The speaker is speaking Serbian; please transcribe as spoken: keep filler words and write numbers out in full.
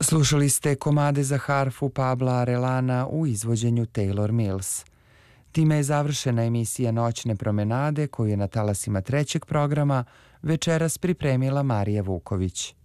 Slušali ste komade za harfu Pabla Arelana u izvođenju Taylor Mills. Time je završena emisija Noćne promenade koju je na talasima trećeg programa večeras pripremila Marija Vuković.